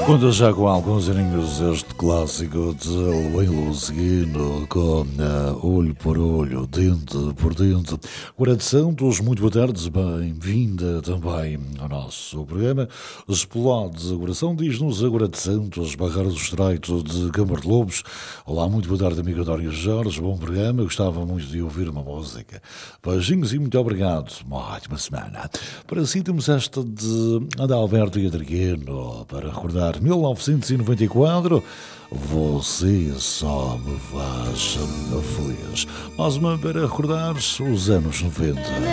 Conta já com alguns aninhos este clássico de Luís Seguino com Olho por Olho, Dente por Dente. Guarda de Santos, muito boa tarde, bem-vinda também ao nosso programa. Explode a coração, diz-nos agora de Santos, Barreira do Estreito de Câmara de Lobos. Olá, muito boa tarde, amigo António Jorge, bom programa, gostava muito de ouvir uma música. Beijinhos e muito obrigado, uma ótima semana. Para si temos esta de Adalberto e Adriano, para recordar 1994, você só me faz feliz. Mais uma para recordar os anos 90.